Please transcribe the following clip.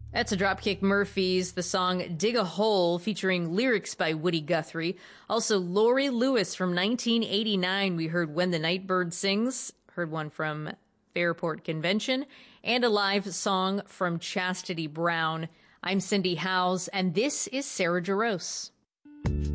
That's a Dropkick Murphys, the song Dig a Hole, featuring lyrics by Woody Guthrie. Also, Laurie Lewis from 1989. We heard When the Nightbird Sings, heard one from Fairport Convention, and a live song from Chastity Brown. I'm Cindy Howes, and this is Sarah Jaros.